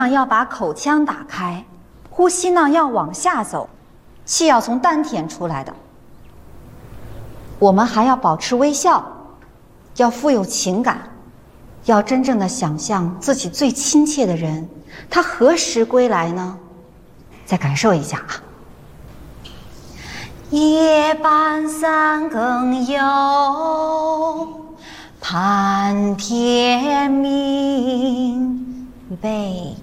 要把口腔打开，呼吸呢要往下走，气要从丹田出来的。我们还要保持微笑，要富有情感，要真正的想象自己最亲切的人，他何时归来呢？再感受一下啊。夜半三更有，盼天明，北